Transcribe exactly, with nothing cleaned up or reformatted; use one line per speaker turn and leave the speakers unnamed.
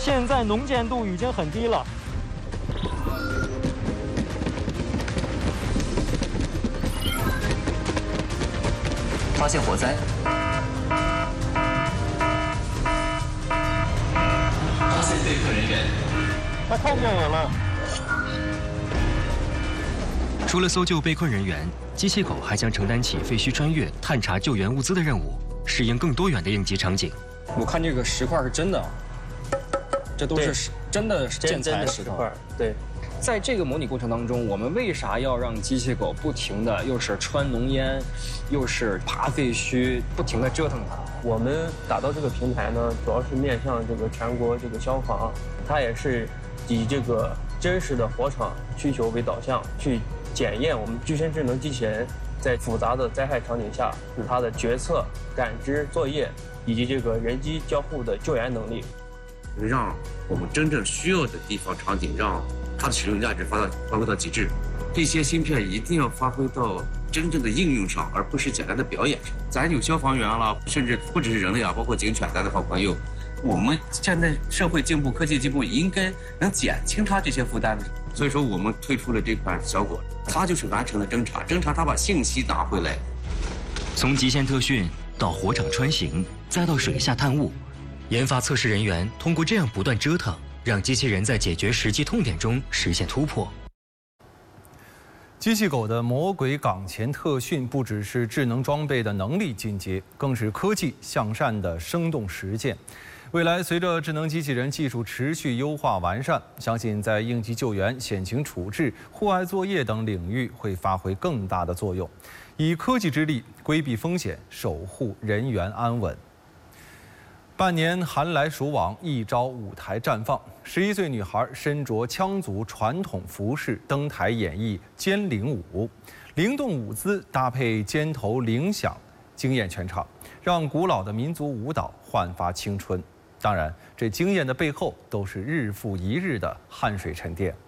现在能见度已经很低了。
发现火灾，发现被困人员，
他看见人了。
除了搜救被困人员，机器狗还将承担起废墟穿越、探查救援物资的任务，适应更多元的应急场景。
我看这个石块是真的，这都是真的建材石块。
对，
在这个模拟过程当中，我们为啥要让机器狗不停的又是穿浓烟，又是爬废墟，不停的折腾它？
我们打造这个平台呢，主要是面向这个全国这个消防，它也是以这个真实的火场需求为导向，去检验我们具身智能机器人在复杂的灾害场景下它的决策、感知、作业以及这个人机交互的救援能力，
让我们真正需要的地方场景，让它的使用价值发到发挥到极致。这些芯片一定要发挥到真正的应用上，而不是简单的表演上。咱有消防员了，甚至不只是人类啊，包括警犬，咱的好朋友。我们现在社会进步、科技进步，应该能减轻它这些负担。所以说，我们推出了这款小狗，它就是完成了侦查，侦查它把信息拿回来。
从极限特训到火场穿行，再到水下探物，研发测试人员通过这样不断折腾，让机器人在解决实际痛点中实现突破。
机器狗的魔鬼岗前特训不只是智能装备的能力进阶，更是科技向善的生动实践。未来随着智能机器人技术持续优化完善，相信在应急救援、险情处置、户外作业等领域会发挥更大的作用，以科技之力规避风险，守护人员安稳。半年寒来暑往，一朝舞台绽放。十一岁女孩身着羌族传统服饰登台演绎尖铃舞，灵动舞姿搭配尖头铃响，惊艳全场，让古老的民族舞蹈焕发青春。当然，这惊艳的背后都是日复一日的汗水沉淀。